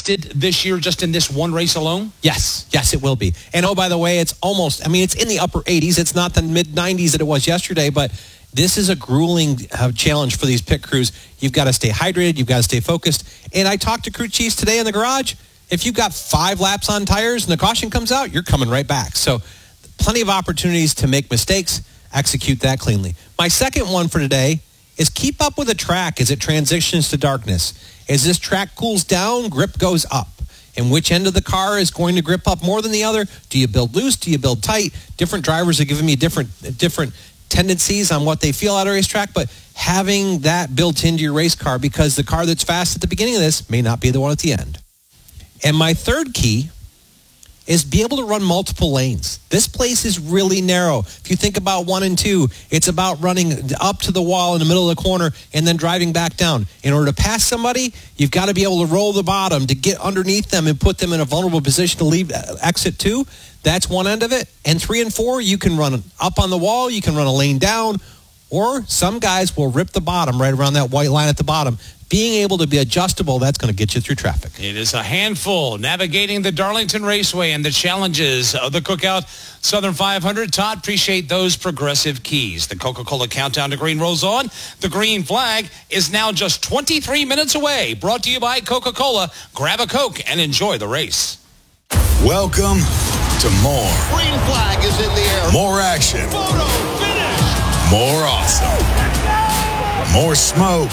tested this year just in this one race alone? Yes, it will be. And oh, by the way, it's in the upper 80s. It's not the mid 90s that it was yesterday, but this is a grueling challenge for these pit crews. You've got to stay hydrated. You've got to stay focused. And I talked to crew chiefs today in the garage. If you've got 5 laps on tires and the caution comes out, you're coming right back. So plenty of opportunities to make mistakes, execute that cleanly. My second one for today is keep up with the track as it transitions to darkness. As this track cools down, grip goes up. And which end of the car is going to grip up more than the other? Do you build loose? Do you build tight? Different drivers are giving me different tendencies on what they feel at a racetrack, but having that built into your race car, because the car that's fast at the beginning of this may not be the one at the end. And my third key is be able to run multiple lanes. This place is really narrow. If you think about 1 and 2, it's about running up to the wall in the middle of the corner and then driving back down. In order to pass somebody, you've got to be able to roll the bottom to get underneath them and put them in a vulnerable position to leave exit 2. That's one end of it. And 3 and 4, you can run up on the wall, you can run a lane down, or some guys will rip the bottom right around that white line at the bottom. Being able to be adjustable, that's going to get you through traffic. It is a handful navigating the Darlington Raceway and the challenges of the Cookout Southern 500. Todd, appreciate those progressive keys. The Coca-Cola Countdown to Green rolls on. The green flag is now just 23 minutes away. Brought to you by Coca-Cola. Grab a Coke and enjoy the race. Welcome to more. Green flag is in the air. More action. Photo finish. More awesome. More smoke.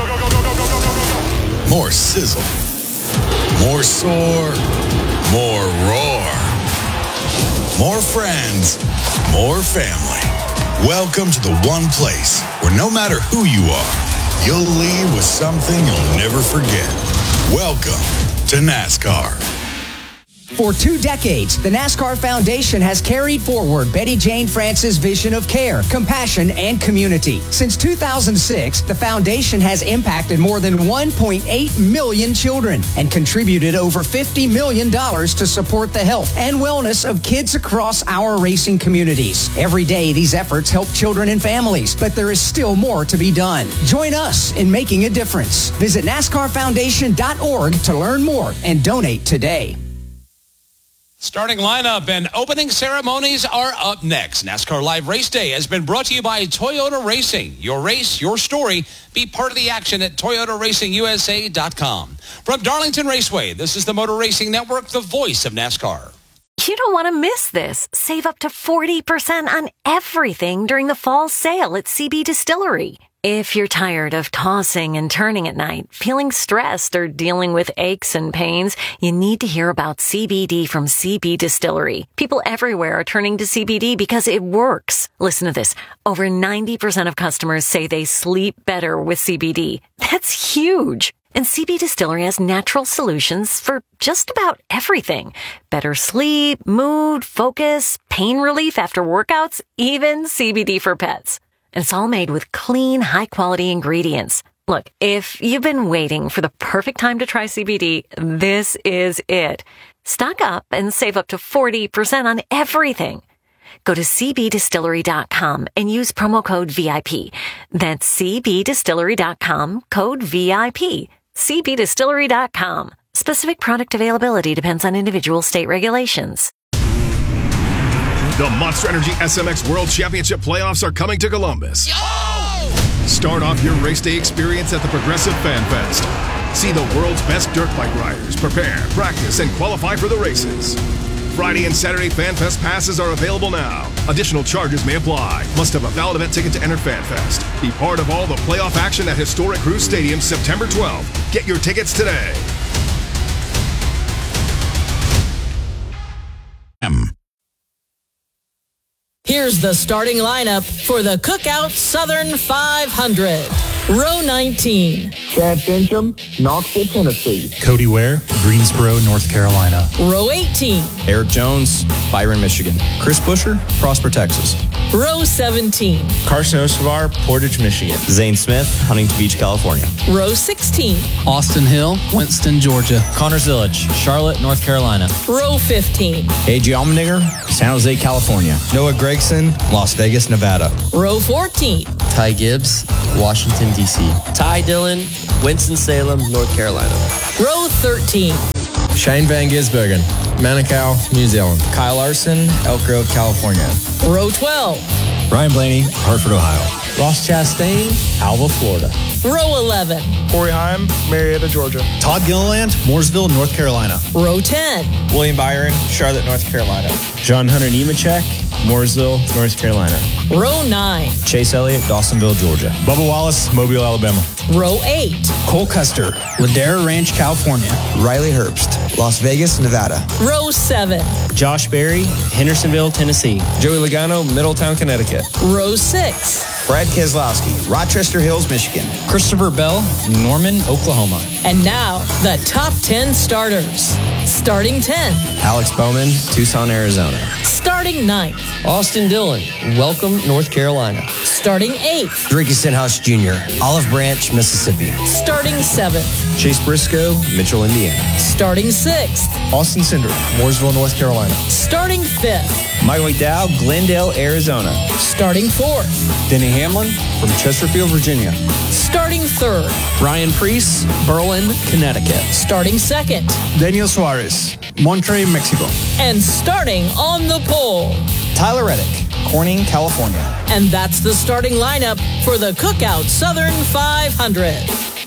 More sizzle. More soar. More roar. More friends. More family. Welcome to the one place where no matter who you are, you'll leave with something you'll never forget. Welcome to NASCAR. For 2 decades, the NASCAR Foundation has carried forward Betty Jane France's vision of care, compassion, and community. Since 2006, the foundation has impacted more than 1.8 million children and contributed over $50 million to support the health and wellness of kids across our racing communities. Every day, these efforts help children and families, but there is still more to be done. Join us in making a difference. Visit NASCARFoundation.org to learn more and donate today. Starting lineup and opening ceremonies are up next. NASCAR Live Race Day has been brought to you by Toyota Racing. Your race, your story. Be part of the action at ToyotaRacingUSA.com. From Darlington Raceway, this is the Motor Racing Network, the voice of NASCAR. You don't want to miss this. Save up to 40% on everything during the fall sale at CB Distillery. If you're tired of tossing and turning at night, feeling stressed, or dealing with aches and pains, you need to hear about CBD from CB Distillery. People everywhere are turning to CBD because it works. Listen to this. Over 90% of customers say they sleep better with CBD. That's huge. And CB Distillery has natural solutions for just about everything. Better sleep, mood, focus, pain relief after workouts, even CBD for pets. And it's all made with clean, high-quality ingredients. Look, if you've been waiting for the perfect time to try CBD, this is it. Stock up and save up to 40% on everything. Go to cbdistillery.com and use promo code VIP. That's cbdistillery.com, code VIP. cbdistillery.com. Specific product availability depends on individual state regulations. The Monster Energy SMX World Championship playoffs are coming to Columbus. Yo! Start off your race day experience at the Progressive Fan Fest. See the world's best dirt bike riders prepare, practice, and qualify for the races. Friday and Saturday Fan Fest passes are available now. Additional charges may apply. Must have a valid event ticket to enter Fan Fest. Be part of all the playoff action at historic Cruise Stadium September 12th. Get your tickets today. Here's the starting lineup for the Cookout Southern 500. Row 19. Chad Fincham, Knoxville, Tennessee. Cody Ware, Greensboro, North Carolina. Row 18. Eric Jones, Byron, Michigan. Chris Busher, Prosper, Texas. Row 17. Carson Ostovar, Portage, Michigan. Zane Smith, Huntington Beach, California. Row 16. Austin Hill, Winston, Georgia. Connor Zillage, Charlotte, North Carolina. Row 15. A.J. Allmendinger, San Jose, California. Noah Gregson, Las Vegas, Nevada. Row 14. Ty Gibbs, Washington, D.C. Ty Dillon, Winston-Salem, North Carolina. Row 13. Shane Van Gisbergen, Manukau, New Zealand. Kyle Larson, Elk Grove, California. Row 12. Ryan Blaney, Hartford, Ohio. Ross Chastain, Alva, Florida. Row 11. Corey Heim, Marietta, Georgia. Todd Gilliland, Mooresville, North Carolina. Row 10. William Byron, Charlotte, North Carolina. John Hunter Nemechek, Mooresville, North Carolina. Row 9. Chase Elliott, Dawsonville, Georgia. Bubba Wallace, Mobile, Alabama. Row 8. Cole Custer, Ladera Ranch, California. Riley Herbst, Las Vegas, Nevada. Row 7. Josh Berry, Hendersonville, Tennessee. Joey Logano, Middletown, Connecticut. Row 6. Brad Keselowski, Rochester Hills, Michigan. Christopher Bell, Norman, Oklahoma. And now, the top 10 starters. Starting 10. Alex Bowman, Tucson, Arizona. Starting 9th. Austin Dillon, Welcome, North Carolina. Starting 8th. Ricky Stenhouse Jr., Olive Branch, Mississippi. Starting 7th. Chase Briscoe, Mitchell, Indiana. Starting 6th. Austin Cinder, Mooresville, North Carolina. Starting 5th. Michael McDowell, Glendale, Arizona. Starting 4th. Denny Hamlin from Chesterfield, Virginia. Starting 3rd. Ryan Preece, Berlin, Connecticut. Starting 2nd. Daniel Suarez, Monterrey, Mexico. And starting on the pole. Tyler Reddick, Corning, California. And that's the starting lineup for the Cookout Southern 500.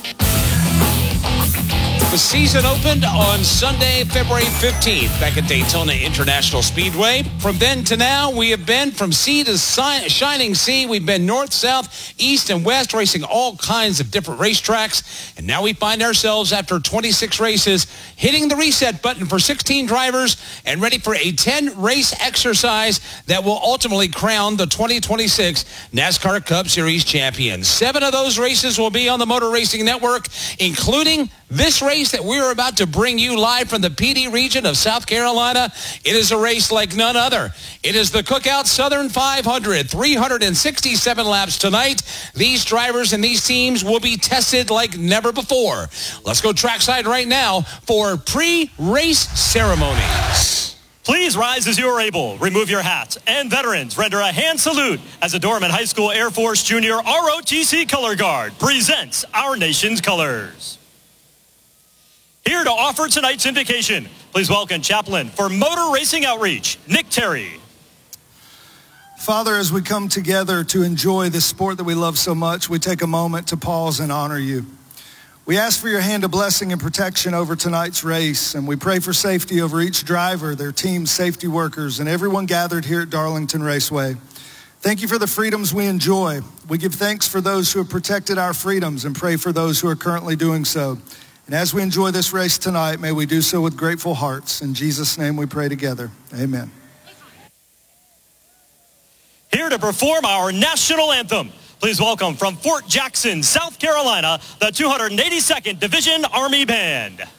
The season opened on Sunday, February 15th, back at Daytona International Speedway. From then to now, we have been from sea to shining sea. We've been north, south, east, and west, racing all kinds of different racetracks. And now we find ourselves, after 26 races, hitting the reset button for 16 drivers and ready for a 10-race exercise that will ultimately crown the 2026 NASCAR Cup Series champion. 7 of those races will be on the Motor Racing Network, including this race that we're about to bring you live from the PD region of South Carolina. It is a race like none other. It is the Cookout Southern 500, 367 laps tonight. These drivers and these teams will be tested like never before. Let's go trackside right now for pre-race ceremonies. Please rise as you are able. Remove your hats. And veterans, render a hand salute as the Dorman High School Air Force Junior ROTC Color Guard presents our nation's colors. Here to offer tonight's invocation, please welcome Chaplain for Motor Racing Outreach, Nick Terry. Father, as we come together to enjoy this sport that we love so much, we take a moment to pause and honor you. We ask for your hand of blessing and protection over tonight's race, and we pray for safety over each driver, their team, safety workers, and everyone gathered here at Darlington Raceway. Thank you for the freedoms we enjoy. We give thanks for those who have protected our freedoms and pray for those who are currently doing so. And as we enjoy this race tonight, may we do so with grateful hearts. In Jesus' name we pray together. Amen. Here to perform our national anthem, please welcome from Fort Jackson, South Carolina, the 282nd Division Army Band.